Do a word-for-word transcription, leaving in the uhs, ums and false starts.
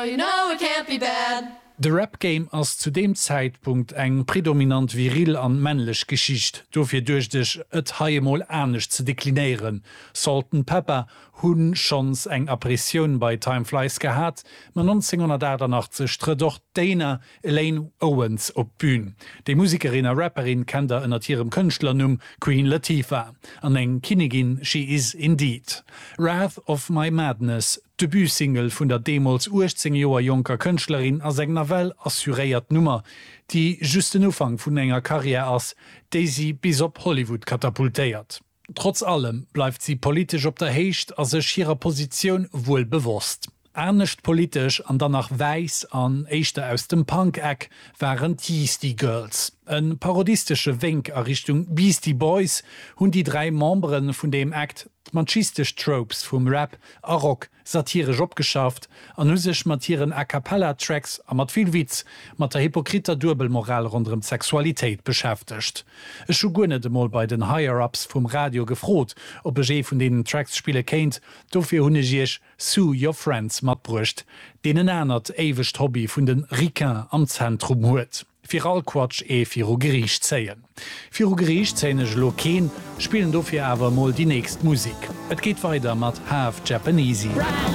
You know it can't be bad. De Rap-Game ass zu dem Zeitpunkt eng prädominant viril an männlech Geschicht, dofir duch dech et haemol ernstnech ze deklinieren. Salt and Pepper hunn schons eng Appressioun bei Time Flies gehat, man neunzehnhundertachtzig tre doch Dana Elaine Owens op Bühn. De Musikerin a Rapperin kennt er ënnert ihrem Kënchtlernum Queen Latifah, an eng Kinigin She Is Indeed. Wrath of My Madness, Debütsingle vun der Demos achtzehn Joer Junker Kënchtlerin as eng Novell assuréiert Nummer, die just den Ufang vun enger Karriere ass, déi sie bis op Hollywood katapultéiert. Trotz allem bleibt sie politisch op der Hecht as sech ihrer Position wohl bewusst. Ernstcht politisch an danach weiss an Echte aus dem Punk-Eck waren Yeasty Girls. Ein parodistische Wink a Richtung Beastie Boys hun die drei Membren von dem Act machistisch Tropes vom Rap a Rock satirisch abgeschafft, an sich matieren A Cappella-Tracks a mat viel Witz, mat der hypokriter Durbelmoral rund um Sexualität beschäftigt. Es schu gunnet mal bei den Higher-Ups vom Radio gefrot, ob es je von denen Tracks spiele kennt, dofir hunne ich Sue Your Friends mat brucht, denen ernert ewigcht Hobby vun den Ricain am Zentrum huet. Viral Quatsch e Firo Gericht zeien. Firo Gericht zeinech Loken spielen dofir awer moll die nächst Musik. Et geht weiter mat Half Japanesey.